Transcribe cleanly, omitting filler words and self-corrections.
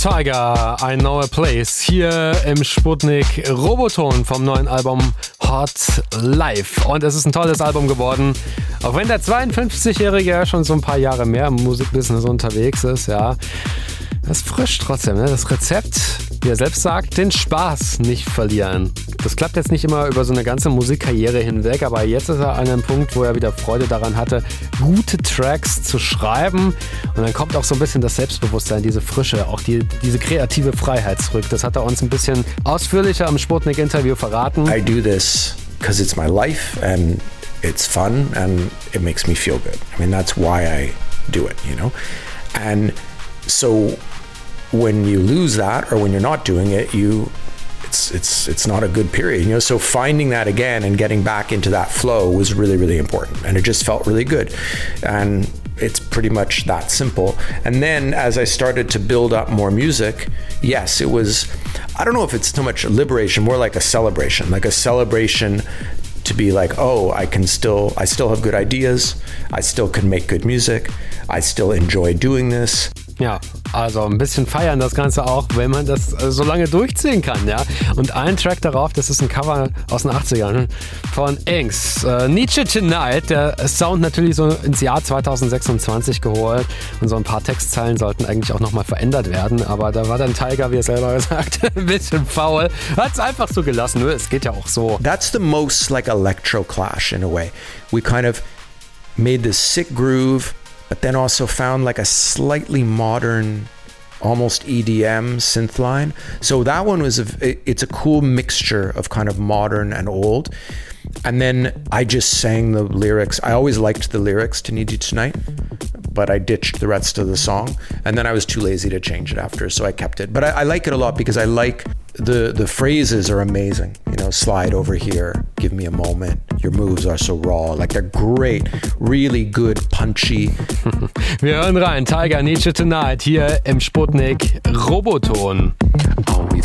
Tiger, I Know a Place, hier im Sputnik Roboton vom neuen Album Hot Life. Und es ist ein tolles Album geworden, auch wenn der 52-Jährige ja schon so ein paar Jahre mehr im Musikbusiness unterwegs ist, ja. Das ist frisch trotzdem, ne? Das Rezept, wie er selbst sagt, den Spaß nicht verlieren. Das klappt jetzt nicht immer über so eine ganze Musikkarriere hinweg, aber jetzt ist er an einem Punkt, wo er wieder Freude daran hatte, gute Tracks zu schreiben. Und dann kommt auch so ein bisschen das Selbstbewusstsein, diese Frische, auch diese kreative Freiheit zurück. Das hat er uns ein bisschen ausführlicher im Sputnik-Interview verraten. I do this because it's my life and it's fun and it makes me feel good. I mean, that's why I do it, you know? And so when you lose that or when you're not doing it, it's not a good period, you know. So finding that again and getting back into that flow was really, really important, and it just felt really good. And it's pretty much that simple. And then as I started to build up more music, yes, it was, I don't know if it's too much liberation, more like a celebration to be like, oh, I still have good ideas, I still can make good music, I still enjoy doing this. Ja, also ein bisschen feiern das Ganze auch, wenn man das so lange durchziehen kann, ja. Und ein Track darauf, das ist ein Cover aus den 80ern von Inks. Nietzsche Tonight, der Sound natürlich so ins Jahr 2026 geholt und so ein paar Textzeilen sollten eigentlich auch nochmal verändert werden, aber da war dann Tiger, wie er selber gesagt, ein bisschen faul. Hat's einfach so gelassen, es geht ja auch so. That's the most like electro clash in a way. We kind of made this sick groove, but then also found like a slightly modern, almost EDM synth line. So that one was, it's a cool mixture of kind of modern and old. And then I just sang the lyrics. I always liked the lyrics to Need You Tonight, but I ditched the rest of the song. And then I was too lazy to change it after, so I kept it. But I like it a lot because I like the phrases are amazing. You know, slide over here, give me a moment. Your moves are so raw. Like they're great, really good, punchy. Wir hören rein. Tiger, Nietzsche Tonight hier im Sputnik Roboton. All we've